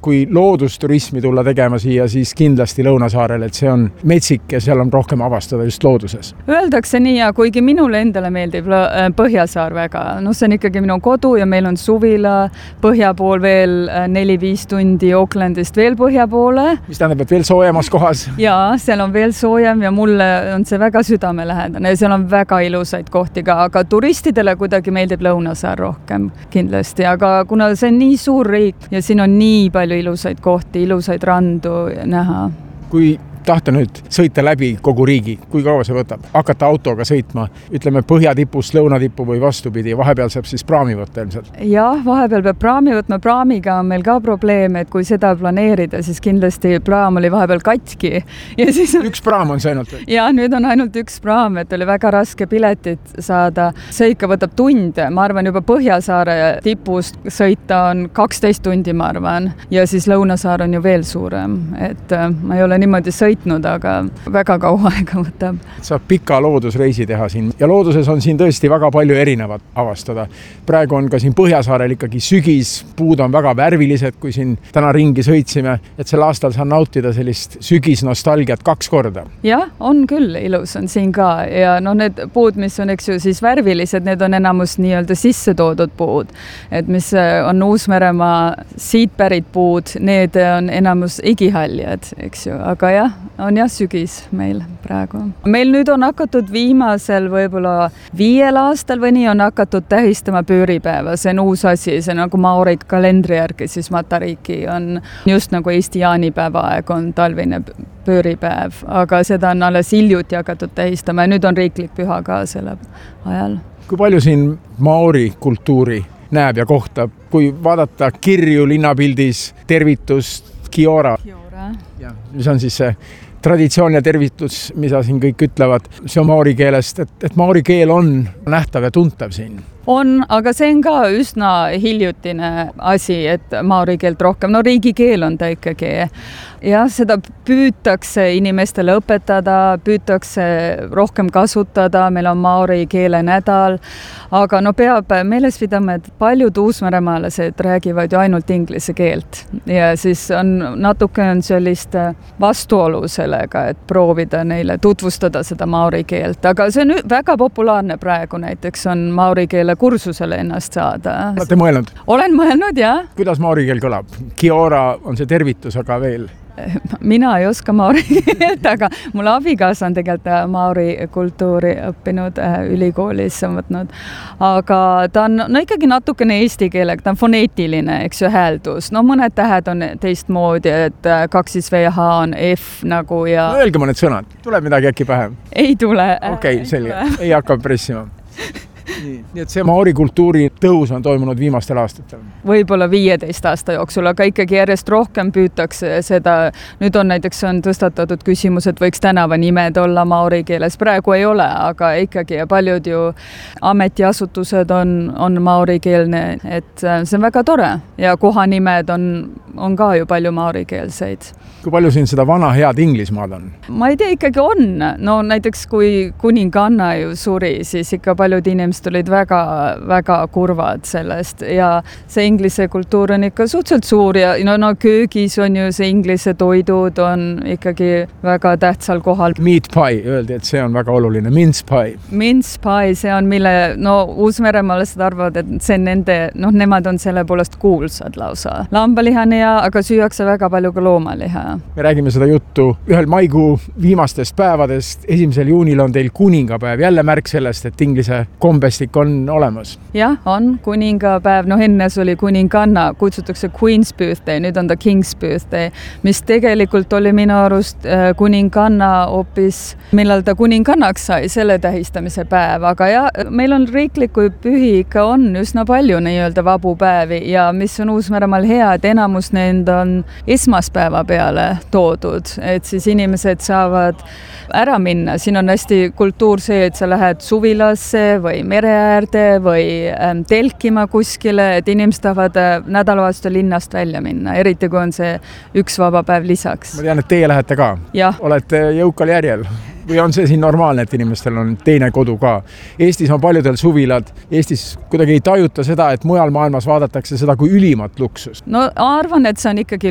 kui loodusturismi tulla tegema siia, siis kindlasti Lõunasaarel, et see on metsik ja seal on rohkem avastada just looduses. Öeldakse nii ja kuigi minule endale meeldib Põhjasaar väga. No see on ikkagi minu kodu ja meil on suvila põhja pool veel 4-5 tundi Aucklandist veel põhja poole. Mis tähendab, et veel soojemas kohas? Jaa, seal on veel soojem ja mulle on see väga südamelähedane ja seal on väga ilusaid kohti ka, aga turistidele kuidagi meeldib Lõunasaar rohkem kindlasti, aga kuna see on nii suur riik ja siin on nii palju ilusaid kohti, ilusaid randu näha. Kui tahta nüüd sõita läbi kogu riigi, kui kaua see võtab? Hakata autoga sõitma, ütleme põhjatipust lõunatippu või vastupidi, vahepeal saab siis praami võtta ilmselt? Jah, vahepeal peab praami võtma, praamiga on meil ka probleem, et kui seda planeerida, siis kindlasti praam oli vahepeal katki. Ja siis üks praam on see ainult? Ja nüüd on ainult üks praam, et oli väga raske piletit saada. See ikka võtab tunde, ma arvan juba Põhjasaare tipust sõita on 12 tundi, ma arvan, ja siis Lõunasaar on ju veel suurem, et ma ei ole niimoodi sõitnud, aga väga kaua aega võtab. Saab pika loodusreisi teha siin ja looduses on siin tõesti väga palju erinevat avastada. Praegu on ka siin Põhjasaarel ikkagi sügis, puud on väga värvilised, kui siin täna ringi sõitsime, et sel aastal saan nautida sellist sügisnostalgiat 2 korda. Jah, on küll ilus on siin ka ja no need puud, mis on eks ju siis värvilised, need on enamus nii-öelda sisse toodud puud, et mis on Uus-Meremaa siit pärit puud, need on enamus igihaljad, eks ju, aga jah, on jah sügis meil praegu. Meil nüüd on hakatud viimasel võib-olla 5 aastal või nii on hakatud tähistama pööripäeva, see on uus asi, see nagu Maori kalendri järgi, siis Matariiki on just nagu Eesti jaanipäeva aeg on talvine pööripäev, aga seda on alles hiljuti hakatud tähistama ja nüüd on riiklik püha ka selle ajal. Kui palju siin Maori kultuuri näeb ja kohtab, kui vaadata kirju linnapildis, tervitust, Kiora. Ja, mis on siis see traditsioon ja tervitus, mida siin kõik ütlevad, see on maori keelest, et maori keel on nähtav ja tuntav siin. On, aga see on ka üsna hiljutine asi, et maori keelt rohkem, no riigikeel on ta ikkagi. Ja seda püütakse inimestele õpetada, püütakse rohkem kasutada, meil on maori keele nädal, aga no peab meeles pidama, et paljud uusmeremaalased räägivad ju ainult inglise keelt ja siis on natuke on sellist vastuolu sellega, et proovida neile tutvustada seda maori keelt, aga see on väga populaarne praegu, näiteks on maori keele kursusele ennast saada. Olete mõelnud? Olen mõelnud, jah. Kuidas maori keel kõlab? Kiora on see tervitus, aga veel? Mina ei oska maori keelt, aga mul abikaasa on tegelikult maori kultuuri õppinud ülikoolis võtnud. Aga ta on no ikkagi natukene eesti keelega, ta on foneetiline, eks ju, hääldus. No mõned tähed on teistmoodi, et 2 V H on F nagu ja... No öelge mõned sõnad, tuleb midagi äkki pähe? Ei tule. Okei, selge, ei hakka pressima. Nii et see maori kultuuri tõus on toimunud viimastel aastatel? Võib-olla 15 aasta jooksul, aga ikkagi järjest rohkem püütakse seda. Nüüd on näiteks on tõstatatud küsimus, et võiks tänavanimed olla maori keeles. Praegu ei ole, aga ikkagi ja paljud ju ametiasutused on maori keelne, et see on väga tore. Ja kohanimed on ka ju palju maori keelseid. Kui palju siin seda vana head Inglismaad on? Ma ei tea, ikkagi on. No näiteks kui kuninganna ju suri, siis ikka paljud inimesed olid väga, väga kurvad sellest ja see inglise kultuur on ikka suhteliselt suur ja no köögis on ju see inglise toidud on ikkagi väga tähtsal kohal. Meat pie, öeldi, et see on väga oluline. Mince pie. Mince pie, see on mille, no Uus-Meremaalased arvavad, et see on nende, nemad on selle poolest kuulsad lausa. Lambalihane ja, aga süüakse väga palju ka loomaliha. Me räägime seda juttu ühel maikuu viimastest päevadest. 1. juunil on teil kuningapäev. Jälle märk sellest, et inglise kombestik on olemas. Jah, on kuningapäev. No ennes oli kuninganna, kutsutakse Queen's birthday, nüüd on ta King's birthday, mis tegelikult oli minu arust kuninganna hoopis, millal ta kuningannaks sai, selle tähistamise päev. Aga ja, meil on riikliku pühi ikka on üsna palju nii-öelda vabu päevi ja mis on Uus-Meremaal hea, et enamus need on esmaspäeva peale toodud, et siis inimesed saavad ära minna. Siin on hästi kultuur see, et sa lähed suvilasse või mereäärde või telkima kuskile, et inimesed tahavad nädalavahetusel linnast välja minna, eriti kui on see üks vaba päev lisaks. Ma tean, et teie lähete ka. Ja. Olete jõukal järjel? Või on see siin normaalne, et inimestel on teine kodu ka? Eestis on paljudel suvilad. Eestis kuidagi ei tajuta seda, et mujal maailmas vaadatakse seda kui ülimat luksust. No arvan, et see on ikkagi